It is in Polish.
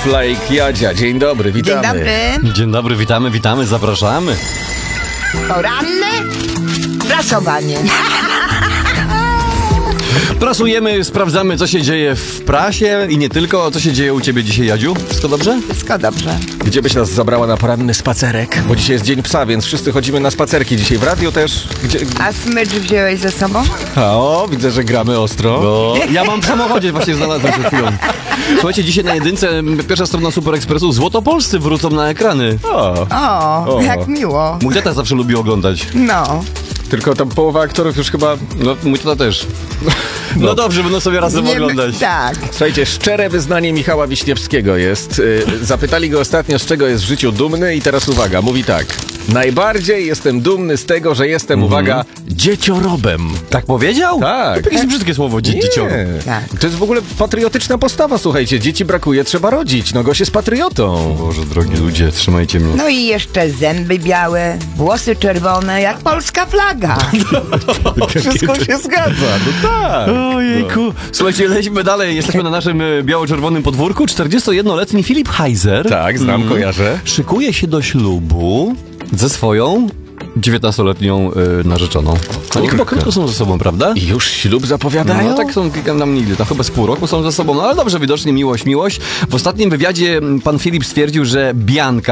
Snowflake, Jadzia. Dzień dobry, witamy. Dzień dobry. Dzień dobry, witamy, zapraszamy. Poranne prasowanie. Prasujemy, sprawdzamy, co się dzieje w prasie i nie tylko. Co się dzieje u ciebie dzisiaj, Jadziu? Wszystko dobrze? Wszystko dobrze. Gdzie byś nas zabrała na poranny spacerek? Bo dzisiaj jest Dzień Psa, więc wszyscy chodzimy na spacerki. Dzisiaj w radio też. Gdzie... A smycz wziąłeś ze sobą? O, widzę, że gramy ostro. Bo ja mam w samochodzie, właśnie znalazłem przed chwilą. Słuchajcie, dzisiaj na jedynce, pierwsza strona Super Expressu, Złotopolscy wrócą na ekrany. O, jak miło. Mój tata zawsze lubi oglądać. No. Tylko tam połowa aktorów już chyba... No, mój tata też. No dobrze, będą sobie razem oglądać. Tak. Słuchajcie, szczere wyznanie Michała Wiśniewskiego jest. Zapytali go ostatnio, z czego jest w życiu dumny i teraz uwaga, mówi tak. Najbardziej jestem dumny z tego, że jestem, uwaga, dzieciorobem. Tak powiedział? Tak. To jakieś brzydkie słowo, dziecioro. Tak. To jest w ogóle patriotyczna postawa, słuchajcie. Dzieci brakuje, trzeba rodzić. No gość jest patriotą. Boże, drogi ludzie, trzymajcie mnie. No i jeszcze zęby białe, włosy czerwone, jak polska flaga. Wszystko się zgadza, no tak. Ojejku. Słuchajcie, lećmy dalej. Jesteśmy na naszym biało-czerwonym podwórku. 41-letni Filip Heiser. Tak, znam, kojarzę. Szykuje się do ślubu ze swoją 19-letnią narzeczoną. Oni chyba krótko są ze sobą, prawda? I już ślub zapowiadają? No tak są, nam nigdy, tam chyba z pół roku są ze sobą, no ale dobrze, widocznie miłość. W ostatnim wywiadzie pan Filip stwierdził, że Bianka